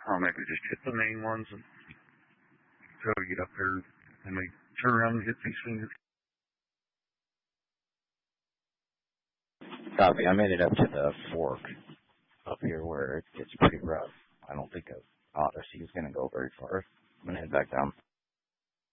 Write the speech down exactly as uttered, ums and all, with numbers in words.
I'll maybe just hit the main ones and try to get up there and maybe turn around and hit these fingers. Copy. I made it up to the fork up here where it gets pretty rough. I don't think a Odyssey is going to go very far. I'm going to head back down.